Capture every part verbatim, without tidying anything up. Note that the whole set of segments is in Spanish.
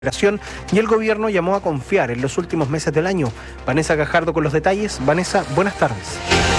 Y el gobierno llamó a confiar en los últimos meses del año. Vanessa Gajardo con los detalles. Vanessa, buenas tardes.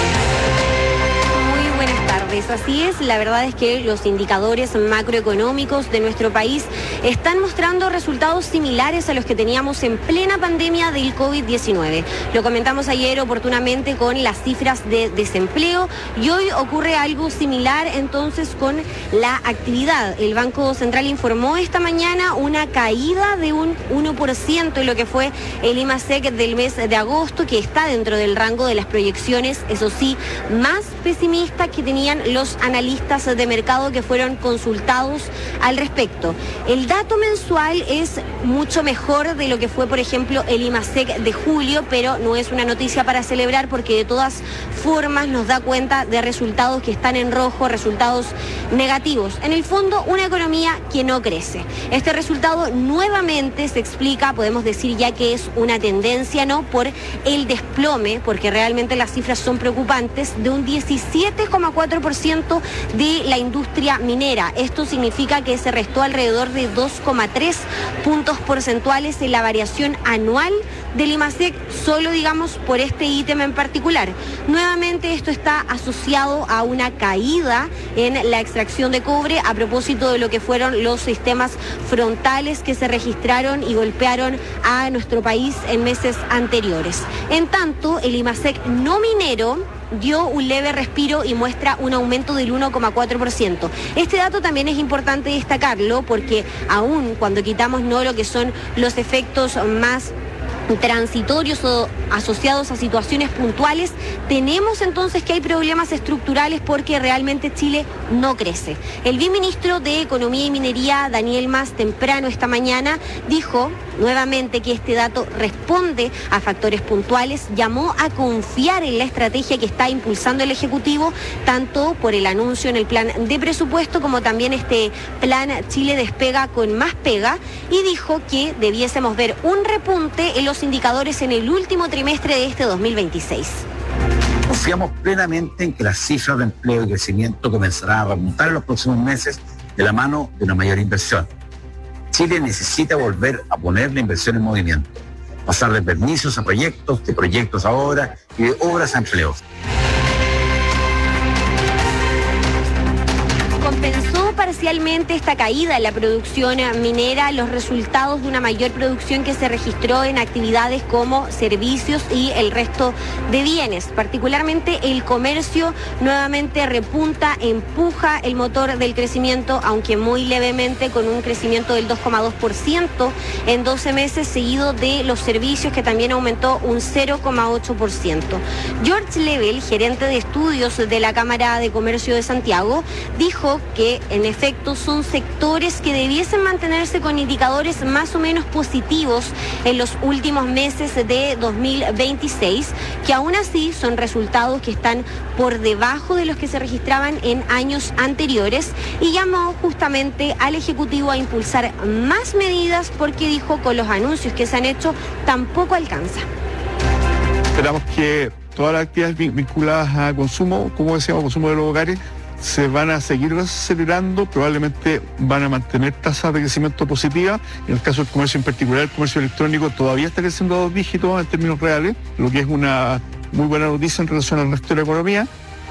Muy buenas tardes. Así es, la verdad es que los indicadores macroeconómicos de nuestro país están mostrando resultados similares a los que teníamos en plena pandemia del COVID diecinueve. Lo comentamos ayer oportunamente con las cifras de desempleo y hoy ocurre algo similar entonces con la actividad. El Banco Central informó esta mañana una caída de un uno por ciento en lo que fue el IMASEC del mes de agosto, que está dentro del rango de las proyecciones, eso sí, más pesimistas que tenían los analistas de mercado que fueron consultados al respecto. El dato mensual es mucho mejor de lo que fue, por ejemplo, el IMASEC de julio, pero no es una noticia para celebrar porque de todas formas nos da cuenta de resultados que están en rojo, resultados negativos. En el fondo, una economía que no crece. Este resultado nuevamente se explica, podemos decir ya que es una tendencia, ¿no?, por el desplome, porque realmente las cifras son preocupantes, de un diecisiete coma cuatro por ciento de la industria minera. Esto significa que se restó alrededor de dos coma tres puntos porcentuales en la variación anual del IMASEC, solo digamos por este ítem en particular. Nuevamente esto está asociado a una caída en la extracción de cobre a propósito de lo que fueron los sistemas frontales que se registraron y golpearon a nuestro país en meses anteriores. En tanto, el IMASEC no minero dio un leve respiro y muestra un aumento del uno coma cuatro por ciento. Este dato también es importante destacarlo porque aún cuando quitamos no lo que son los efectos más transitorios o asociados a situaciones puntuales, tenemos entonces que hay problemas estructurales porque realmente Chile no crece. El viceministro de Economía y Minería, Daniel Mas, temprano esta mañana, dijo nuevamente que este dato responde a factores puntuales, llamó a confiar en la estrategia que está impulsando el Ejecutivo, tanto por el anuncio en el plan de presupuesto como también este plan Chile Despega con Más Pega, y dijo que debiésemos ver un repunte en los indicadores en el último trimestre de este dos mil veintiséis. Confiamos plenamente en que las cifras de empleo y crecimiento comenzarán a remontar en los próximos meses de la mano de una mayor inversión. Chile necesita volver a poner la inversión en movimiento, pasar de permisos a proyectos, de proyectos a obras y de obras a empleos. Compensó parcialmente esta caída en la producción minera los resultados de una mayor producción que se registró en actividades como servicios y el resto de bienes. Particularmente el comercio nuevamente repunta, empuja el motor del crecimiento, aunque muy levemente, con un crecimiento del dos coma dos por ciento en doce meses, seguido de los servicios, que también aumentó un cero coma ocho por ciento. George Lebel, gerente de estudios de la Cámara de Comercio de Santiago, dijo que en efecto son sectores que debiesen mantenerse con indicadores más o menos positivos en los últimos meses de dos mil veintiséis, que aún así son resultados que están por debajo de los que se registraban en años anteriores, y llamó justamente al Ejecutivo a impulsar más medidas porque dijo con los anuncios que se han hecho tampoco alcanza. Esperamos que todas las actividades vinculadas a consumo, como decíamos, consumo de los hogares, se van a seguir acelerando, probablemente van a mantener tasas de crecimiento positivas. En el caso del comercio en particular, el comercio electrónico todavía está creciendo a dos dígitos en términos reales, lo que es una muy buena noticia en relación al resto de la economía.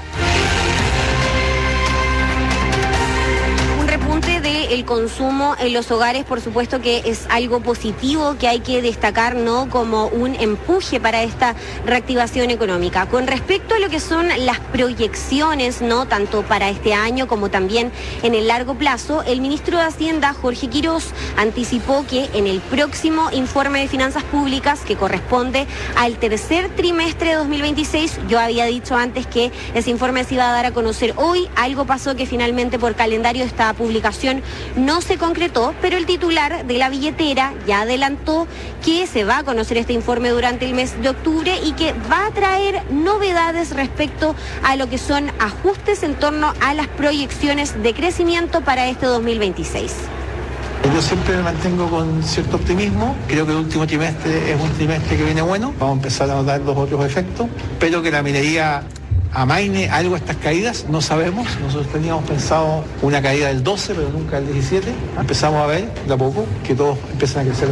El consumo en los hogares, por supuesto que es algo positivo que hay que destacar, ¿no?, como un empuje para esta reactivación económica. Con respecto a lo que son las proyecciones, ¿no?, tanto para este año como también en el largo plazo, el ministro de Hacienda, Jorge Quirós, anticipó que en el próximo informe de finanzas públicas, que corresponde al tercer trimestre de dos mil veintiséis, yo había dicho antes que ese informe se iba a dar a conocer hoy. Algo pasó que finalmente por calendario esta publicación no se concretó, pero el titular de la billetera ya adelantó que se va a conocer este informe durante el mes de octubre y que va a traer novedades respecto a lo que son ajustes en torno a las proyecciones de crecimiento para este dos mil veintiséis. Yo siempre me mantengo con cierto optimismo. Creo que el último trimestre es un trimestre que viene bueno. Vamos a empezar a notar los otros efectos. Espero que la minería amaine algo a estas caídas, no sabemos. Nosotros teníamos pensado una caída del doce, pero nunca del diecisiete. Empezamos a ver de a poco que todos empiezan a crecer